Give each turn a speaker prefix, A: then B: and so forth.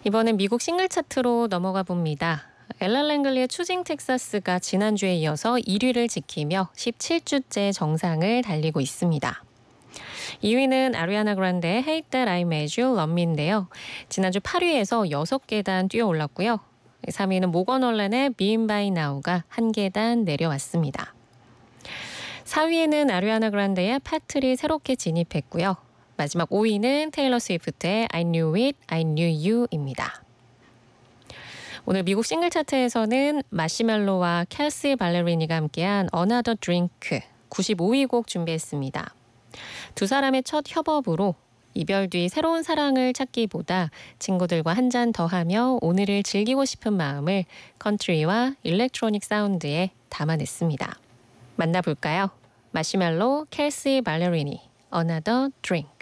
A: 이번엔 미국 싱글 차트로 넘어가 봅니다. 엘라 랭글리의 추징 텍사스가 지난주에 이어서 1위를 지키며 17주째 정상을 달리고 있습니다. 2위는 아리아나 그란데의 Hate That I Made You Love Me인데요. 지난주 8위에서 6계단 뛰어 올랐고요. 3위는 모건 월렌의 Being By Now가 1계단 내려왔습니다. 4위에는 아리아나 그란데의 Patter이 새롭게 진입했고요. 마지막 5위는 테일러 스위프트의 I Knew It, I Knew You입니다. 오늘 미국 싱글 차트에서는 마시멜로와 켈시 발레리니가 함께한 Another Drink 95위 곡 준비했습니다. 두 사람의 첫 협업으로 이별 뒤 새로운 사랑을 찾기보다 친구들과 한 잔 더 하며 오늘을 즐기고 싶은 마음을 컨트리와 일렉트로닉 사운드에 담아냈습니다. 만나볼까요? 마시멜로, 켈시 발레리니, Another Drink.